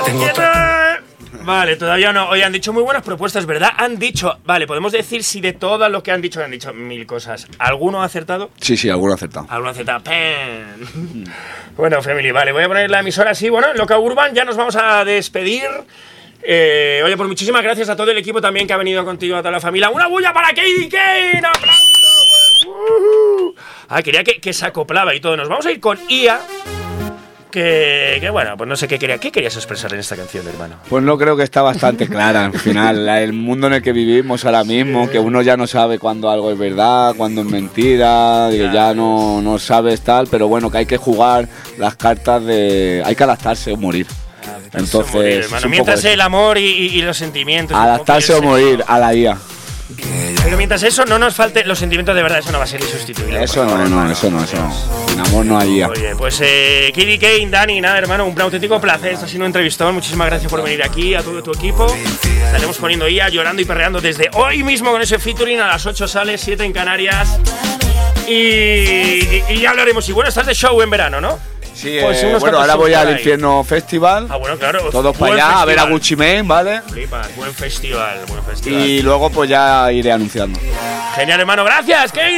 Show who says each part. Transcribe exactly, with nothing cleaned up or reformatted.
Speaker 1: tengo otra.
Speaker 2: Vale, todavía no. Oye, han dicho muy buenas propuestas, ¿verdad? Han dicho, vale, podemos decir si de todas lo que han dicho, han dicho mil cosas. ¿Alguno ha acertado?
Speaker 3: Sí, sí, alguno ha acertado.
Speaker 2: Alguno ha acertado. ¡Pen! Bueno, Family, vale, voy a poner la emisora así. Bueno, en Loca Urban ya nos vamos a despedir. Eh, oye, pues muchísimas gracias a todo el equipo también que ha venido contigo, a toda la familia. ¡Una bulla para K D K! ¡Un aplauso! Uh-huh. Ah, quería que, que se acoplaba y todo. Nos vamos a ir con I A. Que, que bueno, pues no sé qué quería. ¿Qué querías expresar en esta canción, hermano?
Speaker 3: Pues no creo que está bastante clara al final. El mundo en el que vivimos ahora mismo, sí. Que uno ya no sabe cuándo algo es verdad, cuándo es mentira, que ya no, no sabes tal, pero bueno, que hay que jugar las cartas de... Hay que adaptarse o morir. Entonces,
Speaker 2: morir, hermano. Mientras el amor y, y, y los sentimientos...
Speaker 3: Adaptarse o morir a la I A.
Speaker 2: Pero mientras eso no nos falte los sentimientos de verdad, eso no va a ser insustituible.
Speaker 3: Eso no, no, no, eso no, eso no. Sin amor no hay I A.
Speaker 2: Oye, pues eh, K D K, Dani, nada, hermano, un auténtico placer. Estás siendo un entrevistador. Muchísimas gracias por venir aquí, a todo tu equipo. Estaremos poniendo I A, llorando y perreando desde hoy mismo con ese featuring. A las ocho sale, siete en Canarias. Y, y, y ya hablaremos. Y bueno, estás de show en verano, ¿no?
Speaker 3: Sí, pues eh, bueno, ahora voy al Infierno Festival.
Speaker 2: Ah, bueno, claro.
Speaker 3: Todos para allá festival. A ver a Gucci Mane, ¿vale?
Speaker 2: Flipas, buen festival, buen festival.
Speaker 3: Y luego pues ya iré anunciando.
Speaker 2: Genial, hermano, gracias.